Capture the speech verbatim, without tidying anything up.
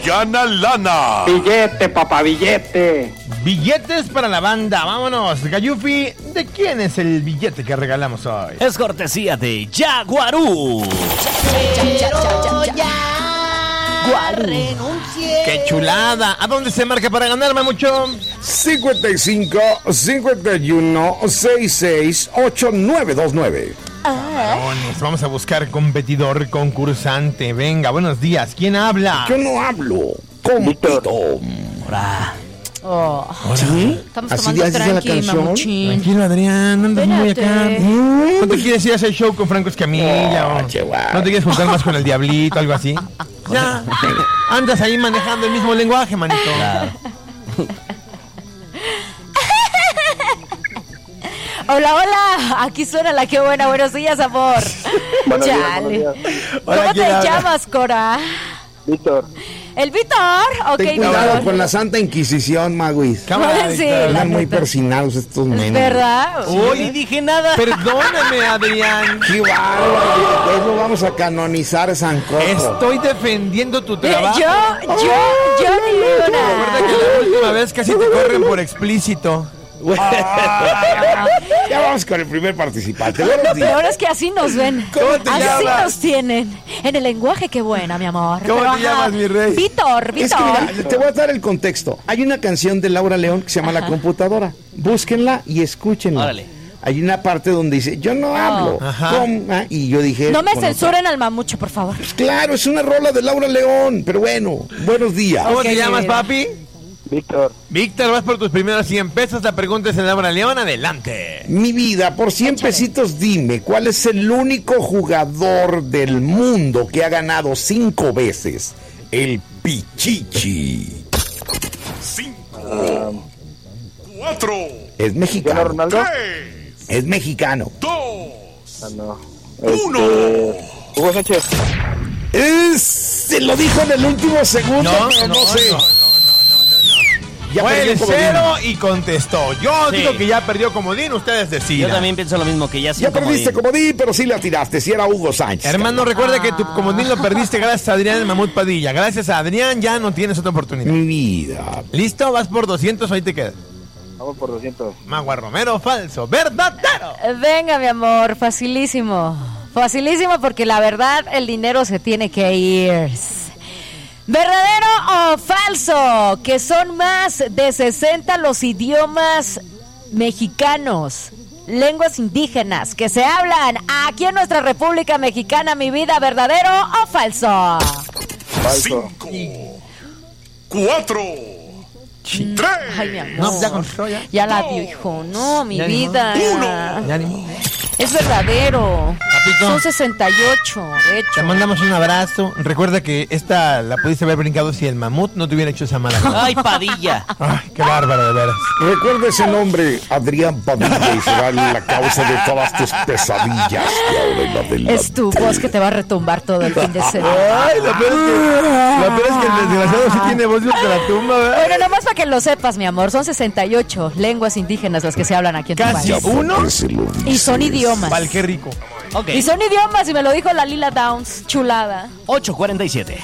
gana lana. Billete, papá, billete. Billetes para la banda, vámonos. Gayufi, ¿de quién es el billete que regalamos hoy? Es cortesía de Jaguarú. ¡Qué chulada! ¿A dónde se marca para ganarme mucho? cincuenta y cinco, cincuenta y uno, sesenta y seis, ochenta y nueve veintinueve. Varones, vamos a buscar competidor, concursante. Venga, buenos días. ¿Quién habla? Yo no hablo. Compito. Hola. Oh. ¿Sí? Estamos ¿Así tomando dice la tranqui, canción? mamuchín. Tranquilo, Adrián, no andas muy acá. Espérate. ¿No te quieres ir a hacer show con Franco Escamilla? Oh, o chihuahua. ¿No te quieres juntar más con el Diablito, algo así? Ya, andas ahí manejando el mismo lenguaje, manito. Claro. Hola, hola. Aquí suena la que buena. Buenos días, amor. Buenos días, Chale. buenos días. Hola, ¿Cómo te ¿quién habla? llamas, Cora? Víctor. ¿El Víctor? Ok, Ten cuidado Víctor. con la Santa Inquisición, Maguis. Cámara, Sí, Víctor. la Están muy neta. persinados estos ¿Es menos. verdad? Uy, ni dije nada. Perdóname, Adrián. ¡Qué bárbaro! Eso vamos a canonizar San Cojo. Estoy defendiendo tu Eh, trabajo. Yo, yo, yo ni Recuerda una. que la última vez casi te corren por explícito. Ya vamos con el primer participante. Buenos Lo días. peor es que así nos ven. ¿Cómo te así llamas? nos tienen. En el lenguaje, qué buena, mi amor. ¿Cómo Pero, te llamas, ajá. mi rey? Víctor, Es que Víctor. mira, te voy a dar el contexto. Hay una canción de Laura León que se llama La Computadora. Búsquenla y escúchenla. Órale. Hay una parte donde dice, yo no hablo. Ajá. ¿Cómo? Ah, y yo dije... No me con otra. censuren al mamucho, por favor. Claro, es una rola de Laura León. Pero bueno, buenos días. ¿Cómo Ok, te llamas, mira. papi? Víctor. Víctor, vas por tus primeros cien pesos. La pregunta es en Laura León. Adelante. Mi vida, por cien pesitos dime, ¿cuál es el único jugador del mundo que ha ganado cinco veces el Pichichi? Cinco, cuatro, Es ¿Cristiano mexicano. Ronaldo? tres, Es mexicano. dos, Ah, no. uno. Este, Hugo Sánchez. Es- se lo dijo en el último segundo, pero no, sé. Ya Fue perdió el comodín. cero y contestó. Yo Sí. digo que ya perdió comodín. Ustedes deciden. Yo también pienso lo mismo, que ya sin Ya perdiste comodín. comodín, pero sí la tiraste. Si era Hugo Sánchez. Hermano, recuerda que tu comodín lo perdiste gracias a Adrián el Mamut Padilla. Gracias a Adrián ya no tienes otra oportunidad. Mi vida. ¿Listo? Vas por doscientos, ahí te quedas. Vamos por doscientos. Magua Romero, falso, verdadero. Venga, mi amor, facilísimo. Facilísimo porque la verdad el dinero se tiene que ir. ¿Verdadero o falso? Que son más de sesenta los idiomas mexicanos, lenguas indígenas que se hablan aquí en nuestra República Mexicana, mi vida. ¿Verdadero o falso? Falso. Cinco, cuatro, tres, Ay, mi amor. No, ya contestó, ya. Ya la dio, hijo. No, mi Ya ni vida. Uno. Ya ni modo. Es verdadero. Papito. Son sesenta y ocho, de Te hecho. mandamos un abrazo. Recuerda que esta la pudiste haber brincado si el mamut no te hubiera hecho esa mala cosa. Ay, Padilla. Ay, qué bárbaro, de veras. Recuerda ese nombre, Adrián Padilla, y será la causa de todas tus pesadillas. de ahora en adelante. Es tu voz que te va a retumbar todo el fin de semana. Ay, lo peor es que, lo peor es que el desgraciado sí tiene voz de ultratumba, ¿verdad? Bueno, nomás para que lo sepas, mi amor, son sesenta y ocho lenguas indígenas las que se hablan aquí en tu Casi país. uno. ¿Por qué se lo Y son dices? idiomas. Val, qué rico. Ok. Y son idiomas, y me lo dijo la Lila Downs, chulada. ocho cuarenta y siete.